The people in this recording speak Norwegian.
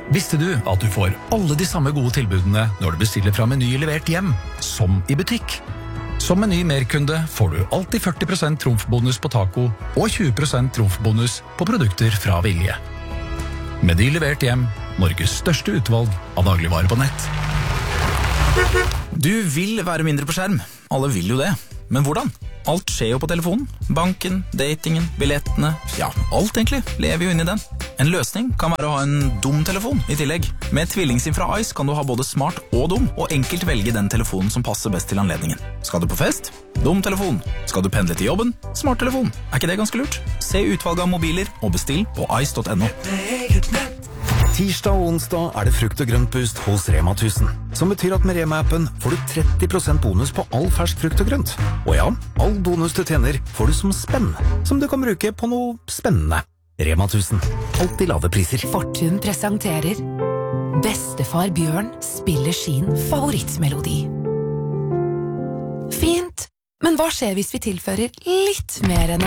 Visste du at du får alle de samme gode tilbudene når du bestiller fra Meny levert hjem, som i butikk? Som Meny Merkunde får du alltid 40% trumfbonus på taco og 20% trumfbonus på produkter fra Vilje. Meny levert hjem, Norges største utvalg av dagligvarer på nett. Du vil være mindre på skjerm. Alle vil jo det. Men hvordan? Alt skjer jo på telefonen. Banken, datingen, billettene, ja, alt egentlig lever jo inn i den. En løsning kan være å ha en dum telefon i tillegg. Med TvillingSIM fra Ice kan du ha både smart og dum, og enkelt velge den telefonen som passer best til anledningen. Skal du på fest? Dum telefon. Skal du pendle til jobben? Smart telefon. Er ikke det ganske lurt? Se utvalget av mobiler og bestill på ice.no. Tirsdag og onsdag er det frukt og grønt boost hos Rema 1000, som betyr at med Rema-appen får du 30% bonus på all fersk frukt og grønt. Og ja, all bonus du tjener får du som spenn, som du kan bruke på noe spennende. Rema 1000. Alltid lave priser. Fortun presenterer Bestefar Bjørn spiller sin favorittmelodi. Fint, men hva skjer hvis vi tilfører litt mer energi?